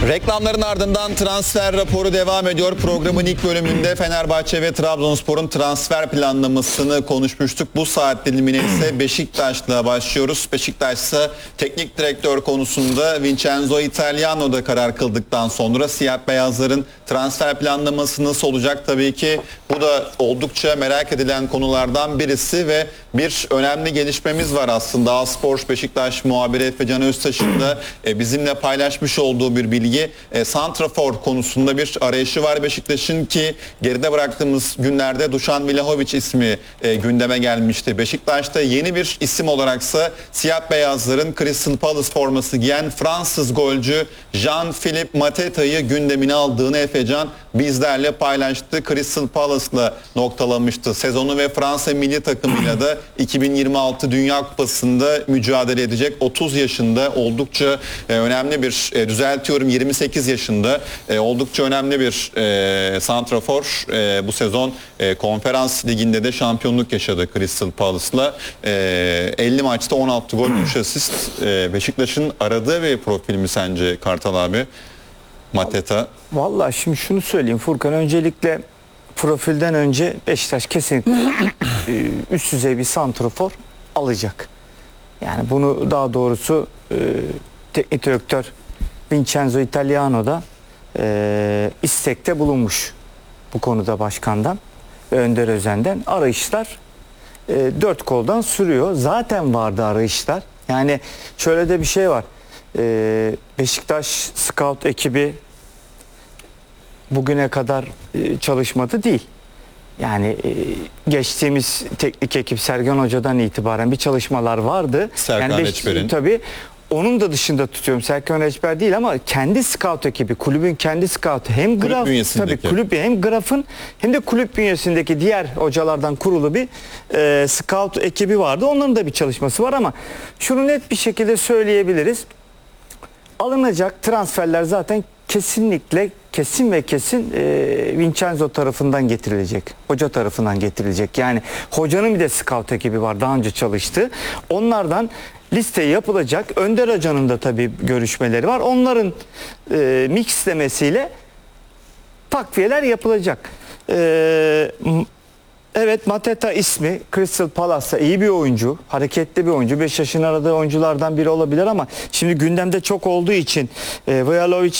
Reklamların ardından transfer raporu devam ediyor. Programın ilk bölümünde Fenerbahçe ve Trabzonspor'un transfer planlamasını konuşmuştuk. Bu saat dilimine ise Beşiktaş'la başlıyoruz. Beşiktaş ise teknik direktör konusunda Vincenzo Italiano'da karar kıldıktan sonra siyah beyazların transfer planlaması nasıl olacak? Tabii ki bu da oldukça merak edilen konulardan birisi ve bir önemli gelişmemiz var aslında. A-Spor Beşiktaş muhabiri Efecan Öztaş'ın da bizimle paylaşmış olduğu bir bilgi. Santrafor konusunda bir arayışı var Beşiktaş'ın ki geride bıraktığımız günlerde Dušan Vlahović ismi gündeme gelmişti. Beşiktaş'ta yeni bir isim olaraksa siyah beyazların Crystal Palace forması giyen Fransız golcü Jean-Philippe Mateta'yı gündemine aldığını Efecan bizlerle paylaştı. Crystal Palace'la noktalamıştı sezonu ve Fransa milli takımıyla da 2026 Dünya Kupası'nda mücadele edecek. 30 yaşında oldukça önemli bir düzeltiyorum 28 yaşında oldukça önemli bir santrafor. Bu sezon Konferans Ligi'nde de şampiyonluk yaşadı Crystal Palace'la. 50 maçta 16 gol 3 asist. Beşiktaş'ın aradığı bir profil mi sence Kartal abi? Mateta. Vallahi şimdi şunu söyleyeyim Furkan, öncelikle profilden önce Beşiktaş kesinlikle üst düzey bir santrafor alacak. Yani bunu daha doğrusu teknik direktör Vincenzo Italiano da istekte bulunmuş bu konuda başkandan ve Önder Özen'den. Arayışlar dört koldan sürüyor. Zaten vardı arayışlar. Yani şöyle de bir şey var. Beşiktaş scout ekibi bugüne kadar çalışmadı değil. Yani geçtiğimiz teknik ekip Sergen Hoca'dan itibaren bir çalışmalar vardı. Serkan yani Reçber'in. Tabii onun da dışında tutuyorum. Serkan Reçber değil ama kendi scout ekibi, kulübün kendi scout hem Kulüp Graf bünyesindeki. tabii kulüp hem Graf'ın hem de kulüp bünyesindeki diğer hocalardan kurulu bir scout ekibi vardı. Onların da bir çalışması var ama şunu net bir şekilde söyleyebiliriz. Alınacak transferler zaten kesinlikle kesin Vincenzo tarafından getirilecek. Hoca tarafından getirilecek. Yani hocanın bir de scout ekibi var. Daha önce çalıştı. Onlardan liste yapılacak. Önder Hoca'nın da tabii görüşmeleri var. Onların mixlemesiyle takviyeler yapılacak. Evet, Mateta ismi Crystal Palace'ta iyi bir oyuncu, hareketli bir oyuncu. 5 yaşın aradığı oyunculardan biri olabilir ama şimdi gündemde çok olduğu için Vlahović